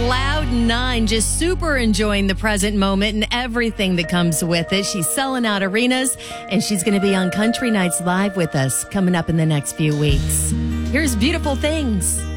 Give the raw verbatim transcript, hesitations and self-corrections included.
cloud nine, just super enjoying the present moment and everything that comes with it. She's selling out arenas, and she's going to be on Country Nights Live with us coming up in the next few weeks. Here's Beautiful Things.